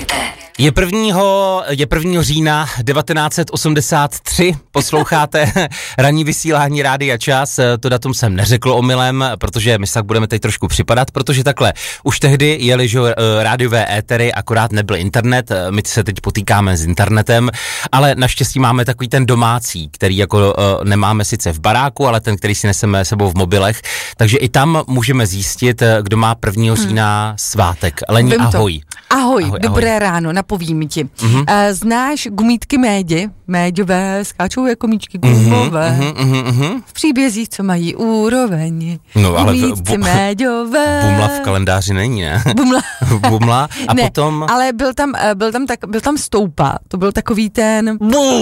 Je 1. října 1983, posloucháte ranní vysílání Rádia Čas, to datum jsem neřekl omylem, protože my se tak budeme teď trošku připadat, protože takhle, už tehdy jeli rádiové étery, akorát nebyl internet, my se teď potýkáme s internetem, ale naštěstí máme takový ten domácí, který jako nemáme sice v baráku, ale ten, který si neseme sebou v mobilech, takže i tam můžeme zjistit, kdo má 1. října svátek. Lení, ahoj. Ahoj, dobré ráno, napovím ti. Znáš gumítky méďové, skáčou jako míčky gumové. V příbězích, co mají úroveň. No, ale gumítky méďové. Bumla v kalendáři není, ne? Bumla a ne, potom... ale byl tam Stoupa, to byl takový ten...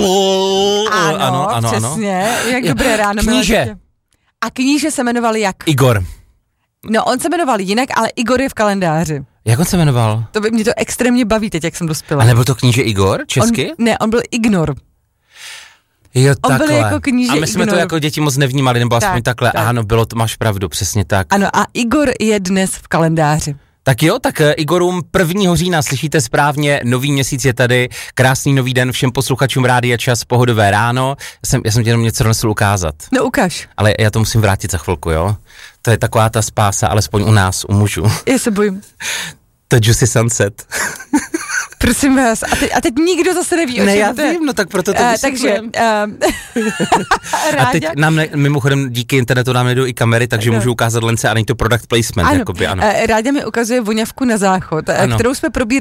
Ano, přesně, jak dobré ráno. Kníže. A kníže se jmenovali jak? Igor. No, on se jmenoval jinak, ale Igor je v kalendáři. Jak on se jmenoval? Mě to extrémně baví teď, jak jsem dospěla. A nebyl to kníže Igor, česky? On byl Ignor. Jo, on takhle. byl jako kníže a my jsme Ignor. to jako děti moc nevnímali, nebo aspoň takhle. Tak. Ano, bylo to, máš pravdu, přesně tak. Ano, a Igor je dnes v kalendáři. Tak jo, tak Igorům 1. října, slyšíte správně, nový měsíc je tady, krásný nový den všem posluchačům Rádia Čas, pohodové ráno. Já jsem ti jenom něco donesl ukázat. No ukaž. Ale já to musím vrátit za chvilku, jo? To je taková ta spása, alespoň u nás, u mužů. Já se bojím. To je Juicy Sunset. Prosím vás, a teď nikdo zase neví, o čem já vím, no tak proto to takže, a teď nám mimochodem díky internetu nám nejdou i kamery, takže můžu ukázat lence a není to product placement. Ano, jakoby, ano. Ráďa mi ukazuje voňavku na záchod, kterou jsme probírali